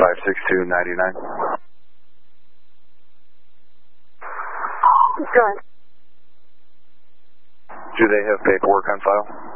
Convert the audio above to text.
56299. Go ahead. Do they have paperwork on file?